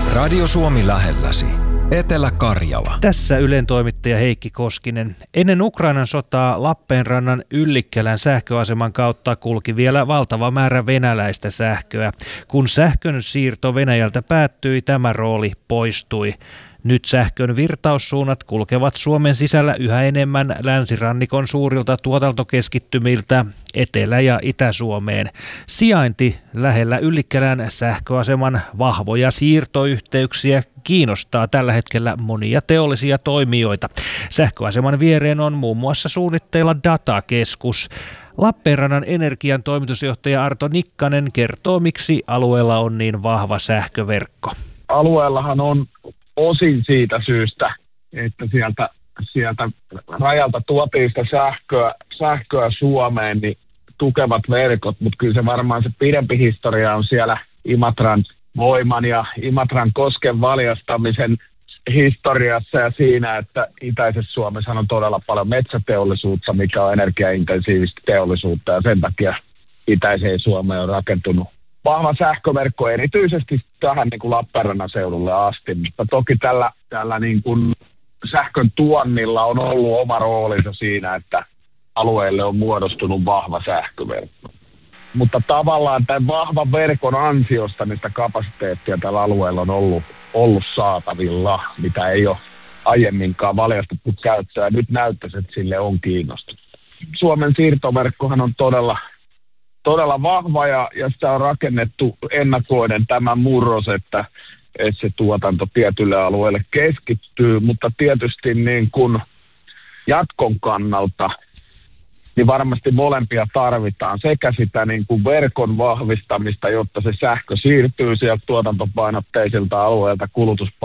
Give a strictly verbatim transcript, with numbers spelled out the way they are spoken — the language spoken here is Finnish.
Radio Suomi lähelläsi. Etelä-Karjala. Tässä Ylen toimittaja Heikki Koskinen. Ennen Ukrainan sotaa Lappeenrannan Yllikkälän sähköaseman kautta kulki vielä valtava määrä venäläistä sähköä. Kun sähkön siirto Venäjältä päättyi, tämä rooli poistui. Nyt sähkön virtaussuunnat kulkevat Suomen sisällä yhä enemmän länsirannikon suurilta tuotantokeskittymiltä Etelä- ja Itä-Suomeen. Sijainti lähellä Yllikkälän sähköaseman vahvoja siirtoyhteyksiä kiinnostaa tällä hetkellä monia teollisia toimijoita. Sähköaseman viereen on muun muassa suunnitteilla datakeskus. Lappeenrannan Energian toimitusjohtaja Arto Nikkanen kertoo, miksi alueella on niin vahva sähköverkko. Alueellahan on osin siitä syystä, että sieltä, sieltä rajalta tuotiin sitä sähköä, sähköä Suomeen, niin tukevat verkot, mutta kyllä se varmaan se pidempi historia on siellä Imatran voiman ja Imatran kosken valjastamisen historiassa ja siinä, että itäisessä Suomessa on todella paljon metsäteollisuutta, mikä on energiaintensiivistä teollisuutta ja sen takia itäiseen Suomeen on rakentunut vahva sähköverkko erityisesti tähän niin kuin Lappeenrannan seudulle asti, mutta toki tällä, tällä niin kuin sähkön tuonnilla on ollut oma roolinsa siinä, että alueelle on muodostunut vahva sähköverkko. Mutta tavallaan tämän vahvan verkon ansiosta niistä kapasiteettia tällä alueella on ollut, ollut saatavilla, mitä ei ole aiemminkaan valjastettu käyttöä. Nyt näyttäisi, että sille on kiinnostunut. Suomen siirtoverkkohan on todella Todella vahva ja, ja sitä on rakennettu ennakoiden tämä murros, että, että se tuotanto tietylle alueelle keskittyy, mutta tietysti niin kuin jatkon kannalta niin varmasti molempia tarvitaan, sekä sitä niin kuin verkon vahvistamista, jotta se sähkö siirtyy sieltä tuotantopainotteisilta alueilta kulutus